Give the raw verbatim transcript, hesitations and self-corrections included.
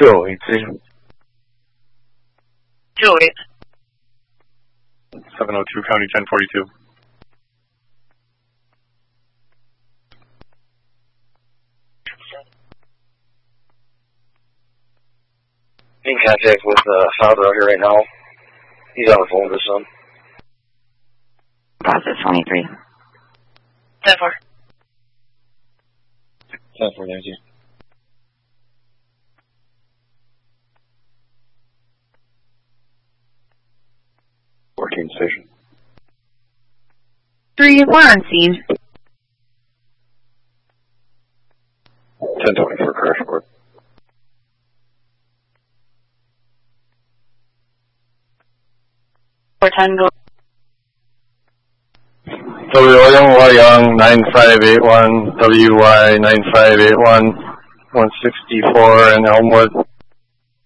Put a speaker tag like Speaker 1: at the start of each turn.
Speaker 1: two oh eight, station.
Speaker 2: two oh eight.
Speaker 3: seven oh two, County ten forty-two.
Speaker 4: In contact with uh, father out here right now. He's on the phone with his son.
Speaker 5: Process twenty-three.
Speaker 2: ten four.
Speaker 4: ten four, thank you.
Speaker 3: fourteen station.
Speaker 5: Three, we're on scene.
Speaker 3: ten twenty for crash report.
Speaker 2: four ten, go.
Speaker 3: W William Wyong, nine five eight one, W Y nine five eight one, one sixty-four in Elmwood.